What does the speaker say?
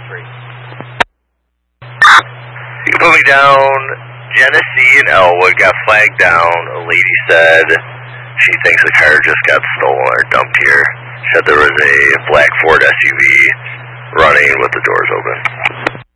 You can put me down. Genesee and Elwood got flagged down. A lady said she thinks the car just got stolen or dumped here. Said there was a black Ford SUV running with the doors open.